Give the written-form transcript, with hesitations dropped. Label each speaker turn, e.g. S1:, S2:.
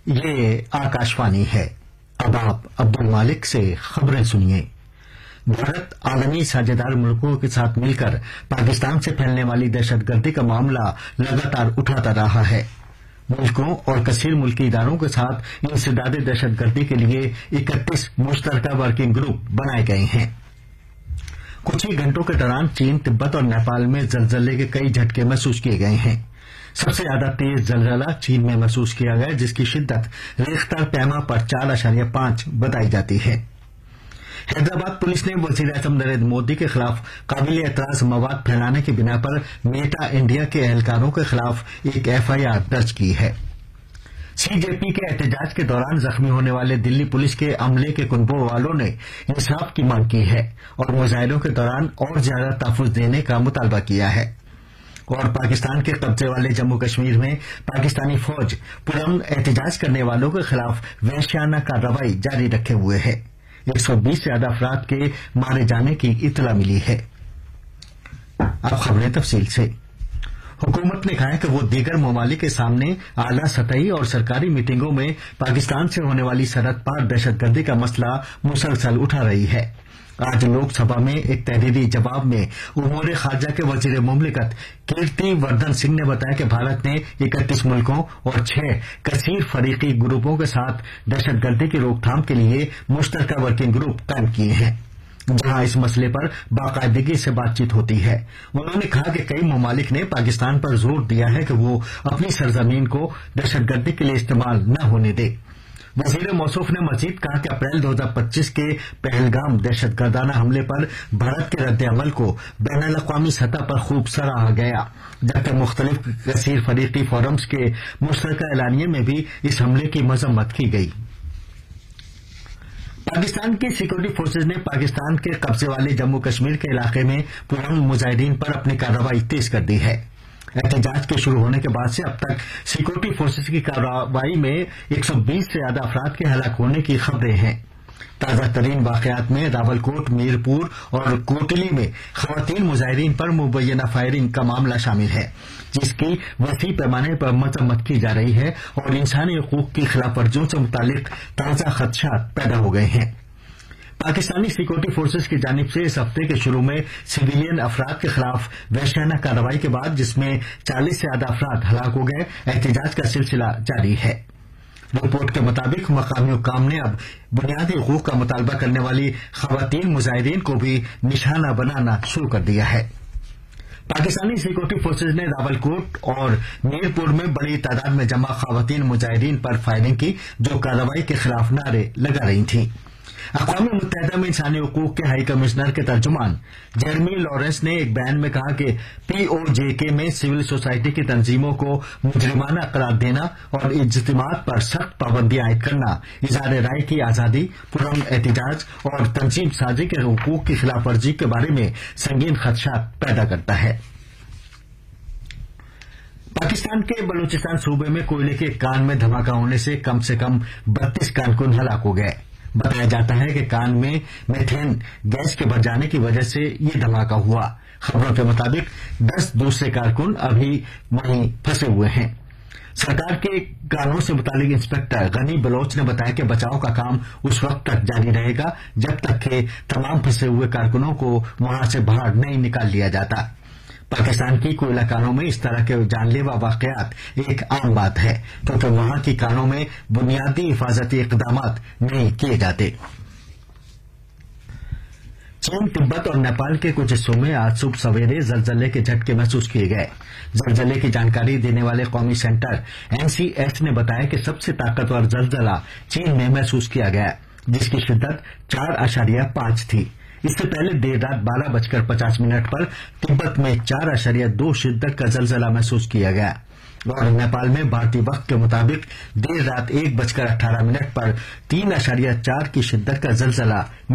S1: ये आकाशवाणी है। अब आप अब्दुल मालिक से खबरें सुनिए। भारत आलमी साझेदार मुल्कों के साथ मिलकर पाकिस्तान से फैलने वाली दहशतगर्दी का मामला लगातार उठाता रहा है। मुल्कों और कसीर मुल्की इदारों के साथ इंसदाद दहशतगर्दी के लिए 31 मुश्तरका वर्किंग ग्रुप बनाए गए हैं। कुछ ही घंटों के दौरान चीन, तिब्बत और नेपाल में जलजले के कई झटके महसूस किए गए हैं। सबसे ज्यादा तेज जलजला चीन में महसूस किया गया, जिसकी शिद्दत रेख्तर पैमा पर 4.5 बताई जाती है। हैदराबाद पुलिस ने वजीर आजम नरेंद्र मोदी के खिलाफ काबिल एतराज मवाद फैलाने की बिना पर मेटा इंडिया के एहलकारों के खिलाफ एक एफआईआर दर्ज की है। सीजेपी के एहतजाज के दौरान जख्मी होने वाले दिल्ली पुलिस के अमले के कुनबों वालों ने इंसाफ की मांग की है और मुजाहिरों के दौरान और ज्यादा तहफ्फुज़ देने का मुतालबा किया है। और पाकिस्तान के कब्जे वाले जम्मू कश्मीर में पाकिस्तानी फौज पुरअमन एहतजाज करने वालों के खिलाफ वहशियाना कार्रवाई जारी रखे हुए है। 120 से ज्यादा अफराद के मारे जाने की इत्तला मिली है। अब खबरें तफसील से। हुकूमत ने कहा है कि वो दीगर ममालिक के सामने आला सतही और सरकारी मीटिंगों में पाकिस्तान से होने वाली सरहद पार दहशतगर्दी का मसला मुसलसल उठा रही है। आज लोकसभा में एक तहरीरी जवाब में उमूर खारजा के वजीर मुमलिकत कीर्ति वर्धन सिंह ने बताया कि भारत ने 31 मुल्कों और 6 कसीर फरीकी ग्रुपों के साथ दहशतगर्दी की रोकथाम के लिए मुश्तरका वर्किंग ग्रुप कायम किए हैं, जहां इस मसले पर बाकायदगी से बातचीत होती है। उन्होंने कहा कि कई ममालिक ने पाकिस्तान पर जोर दिया है कि वो अपनी सरजमीन को दहशतगर्दी के लिए इस्तेमाल न होने दे। वजीर मौसूफ ने मजीद कहा कि अप्रैल 2025 के पहलगाम दहशतगर्दाना हमले पर भारत के रद्द-ए-अमल को बैनुल अक़वामी सतह पर खूब सराहा गया, जबकि मुख्तलिफ कसीर फरीकी फोरम्स के मुश्तरका एलानिये में भी इस हमले की मजम्मत की गई। पाकिस्तान की सिक्योरिटी फोर्सेज ने पाकिस्तान के कब्जे वाले जम्मू कश्मीर के इलाके में पुरअमन मुजाहिदीन पर अपनी कार्रवाई तेज कर दी है। एहतजाज के शुरू होने के बाद से अब तक सिक्योरिटी फोर्सेज की कार्रवाई में 120 से ज्यादा अफराद के हलाक होने की खबरें हैं। ताजा तरीन वाकयात में रावलकोट, मीरपुर और कोटली में खवातीन मुजाहिदीन पर मुबैना फायरिंग का मामला शामिल है, जिसकी वसी पैमाने पर मजम्मत की जा रही है और इंसानी हकूक की खिलाफ वर्जियों से मुतालिक ताजा खदशात पैदा हो गए हैं। पाकिस्तानी सिक्योरिटी फोर्सेज की जानिब से इस हफ्ते के शुरू में सिविलियन अफराद के खिलाफ वहशियाना कार्रवाई के बाद, जिसमें 40 से ज्यादा अफराद हलाक हो गए, एहतजाज का सिलसिला जारी है। रिपोर्ट के मुताबिक मकामी हुक्काम ने अब बुनियादी हकूक का मुतालबा करने वाली खवातीन मुजाहिदीन को भी निशाना बनाना शुरू कर दिया है। पाकिस्तानी सिक्योरिटी फोर्सेज ने रावलकोट और मीरपुर में बड़ी तादाद में जमा खवातीन मुजाहिदीन पर फायरिंग की, जो कार्रवाई के खिलाफ नारे लगा रही थीं। अक़वाम मुत्तहिदा में इंसानी हकूक के हाई कमिश्नर के तर्जुमान जेरमी लॉरेंस ने एक बयान में कहा कि पीओजेके में सिविल सोसाइटी की तंजीमों को मुजरिमाना करार देना और इज्तिमात पर सख्त पाबंदियां आयद करना इज़हार राय की आजादी, पुरअमन एहतजाज और तंजीम साजी के हकूक की खिलाफ वर्जी के बारे में संगीन खदशात पैदा करता है। पाकिस्तान के बलूचिस्तान सूबे में कोयले के कान में धमाका होने से कम 32 कारकुन हलाक हो गए। बताया जाता है कि कान में मेथेन गैस के भर जाने की वजह से ये धमाका हुआ। खबरों के मुताबिक 10 दूसरे कारकुन अभी वहीं फंसे हुए हैं। सरकार के कानों से मुतालिक इंस्पेक्टर गनी बलोच ने बताया कि बचाव का काम उस वक्त तक जारी रहेगा जब तक कि तमाम फंसे हुए कारकुनों को वहां से बाहर नहीं निकाल लिया जाता। पाकिस्तान की कोयला कानों में इस तरह के जानलेवा वाकयात एक आम बात है, क्योंकि वहां की कानों में बुनियादी हिफाजती इक़दामात नहीं किए जाते। चीन, तिब्बत और नेपाल के कुछ हिस्सों में आज सुबह सवेरे जलजले के झटके महसूस किए गए। जलजले की जानकारी देने वाले कौमी सेंटर NCS ने बताया कि सबसे ताकतवर जलजला चीन में महसूस किया गया, जिसकी शिद्दत 4.5 थी। इससे पहले देर रात 12:50 पर तिब्बत में 4.2 शिद्दत का जलजला महसूस किया गया और नेपाल में भारतीय वक्त के मुताबिक देर रात 1:18 पर 3.4 की शिद्दत का जलजला